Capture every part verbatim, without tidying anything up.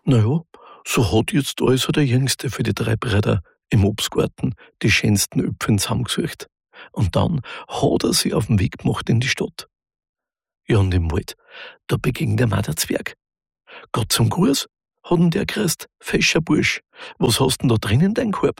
Na ja, so hat jetzt also der Jüngste für die drei Brüder im Obstgarten die schönsten Äpfeln zusammengesucht. Und dann hat er sie auf den Weg gemacht in die Stadt. Ja, und im Wald, da begegnet ihm auch der Zwerg. Gott zum Gruß, hat ihn der grüßt, fescher Bursch. Was hast denn da drin in dein Korb?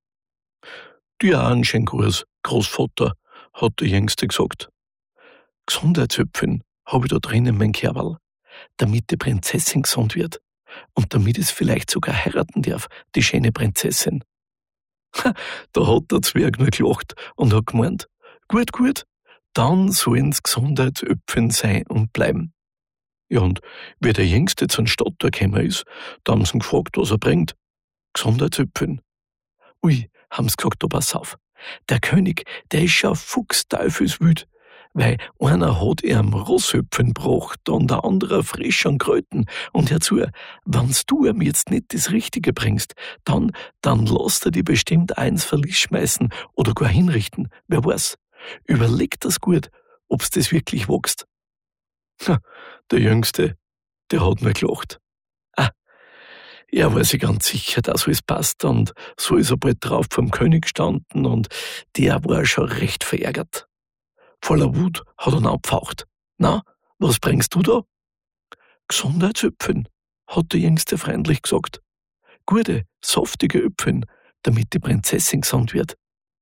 Dir auch einen schönen Gruß, Großvater, hat der Jüngste gesagt. Gesundheitsäpfeln habe ich da drin in mein Kerberl, damit die Prinzessin gesund wird. Und damit es vielleicht sogar heiraten darf, die schöne Prinzessin. Ha, da hat der Zwerg nur gelacht und hat gemeint, gut, gut, dann sollen's Gesundheitsöpfen sein und bleiben. Ja, und wie der Jüngste zum Stadttor gekommen ist, da haben sie ihn gefragt, was er bringt. Gesundheitsöpfen. Ui, haben sie gesagt, da pass auf. Der König, der ist schon fuchsteufelswild, weil einer hat ihm Rosshöpfen gebracht und der andere frisch an Kröten. Und hör zu, wenn's du ihm jetzt nicht das Richtige bringst, dann, dann lässt er die bestimmt eins Verlies schmeißen oder gar hinrichten. Wer weiß. Überleg das gut, ob's das wirklich wächst. Ha, der Jüngste, der hat nur gelacht. Ah, er war sich ganz sicher, dass alles passt, und so ist er bald drauf vom König gestanden und der war schon recht verärgert. Voller Wut hat er ihn abgefaucht. Na, was bringst du da? Gesundheitsäpfeln, hat der Jüngste freundlich gesagt. Gute, saftige Äpfeln, damit die Prinzessin gesund wird.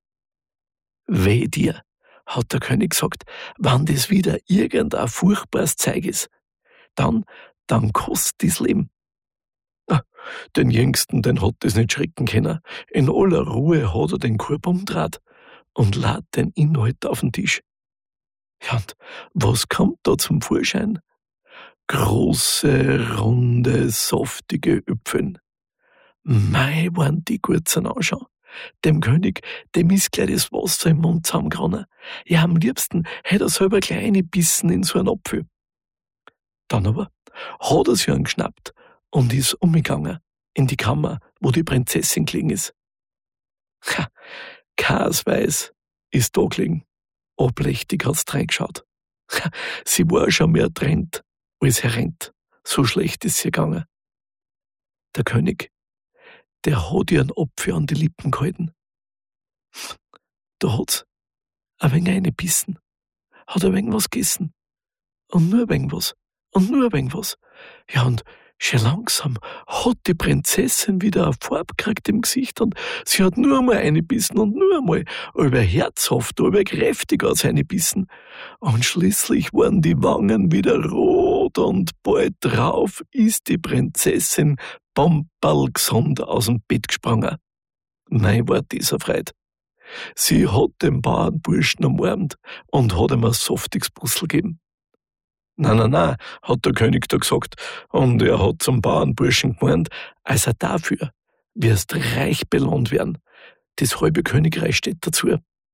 Weh dir, hat der König gesagt, wenn das wieder irgendein furchtbares Zeug ist, dann, dann kostet das Leben. Ah, den Jüngsten, den hat das nicht schrecken können. In aller Ruhe hat er den Korb umdreht und lad den Inhalt auf den Tisch. Ja, und was kommt da zum Vorschein? Große, runde, saftige Äpfeln. Mei, waren die gut zum Anschauen. Dem König, dem ist gleich das Wasser im Mund zusammengerannt. Ja, am liebsten hätte er selber kleine Bissen in so einen Apfel. Dann aber hat er sich einen geschnappt und ist umgegangen in die Kammer, wo die Prinzessin gelegen ist. Ha, Kasweiß ist da gelegen. Ablächtig hat's reingeschaut. Ha, sie war schon mehr trennt als herrennt. So schlecht ist sie gegangen. Der König, der hat ihr einen Apfel an die Lippen gehalten. Da hat's ein wenig reingebissen, hat ein wenig was gegessen. Und nur ein wenig was. Und nur ein wenig was. Ja, und schon langsam hat die Prinzessin wieder eine Farbe gekriegt im Gesicht und sie hat nur einmal reingebissen und nur einmal, über herzhaft, über kräftiger als reingebissen. Und schließlich waren die Wangen wieder rot und bald drauf ist die Prinzessin bomberlgesund aus dem Bett gesprungen. Nein, war dieser Freude. Sie hat den Bauernburschen umarmt und hat ihm ein saftiges Bussel gegeben. Nein, nein, nein, hat der König da gesagt, und er hat zum Bauernburschen gemeint, also dafür wirst reich belohnt werden. Das halbe Königreich steht dazu.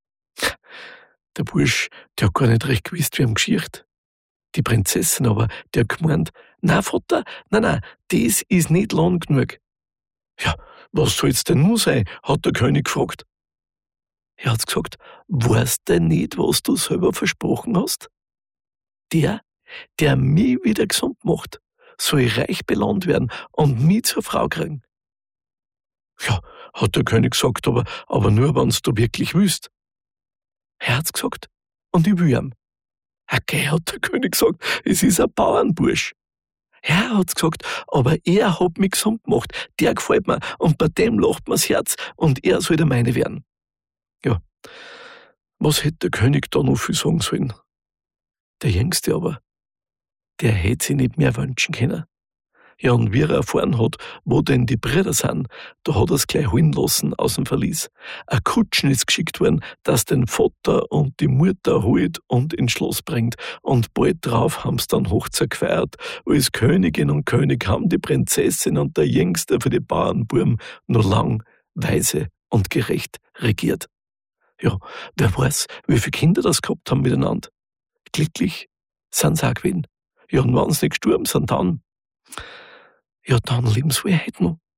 Der Bursch, der hat gar nicht recht gewusst, wie ihm geschicht. Die Prinzessin aber, die hat gemeint, nein, Vater, nein, nein, das ist nicht lang genug. Ja, was soll's denn nun sein, hat der König gefragt. Er hat gesagt, weißt du nicht, was du selber versprochen hast? Der, der mich wieder gesund macht, soll reich belohnt werden und mich zur Frau kriegen. Ja, hat der König gesagt, aber, aber nur, wenn's du wirklich willst. Er hat's gesagt, und ich will ihm. Okay, hat der König gesagt, es ist ein Bauernbursch. Er hat's gesagt, aber er hat mich gesund gemacht, der gefällt mir, und bei dem lacht mir's Herz, und er soll der meine werden. Ja, was hätte der König da noch viel sagen sollen? Der Jüngste aber, der hätte sich nicht mehr wünschen können. Ja, und wie er erfahren hat, wo denn die Brüder sind, da hat er's gleich holen lassen aus dem Verlies. Ein Kutschen ist geschickt worden, das den Vater und die Mutter holt und ins Schloss bringt. Und bald drauf haben's dann Hochzeit gefeiert. Als Königin und König haben die Prinzessin und der Jüngste für die Bauernbuben nur lang, weise und gerecht regiert. Ja, wer weiß, wie viele Kinder das gehabt haben miteinander. Glücklich sind sie auch gewesen. Ja, und wenn sie nicht gestorben sind, dann, ja, dann leben sie wohl heute noch.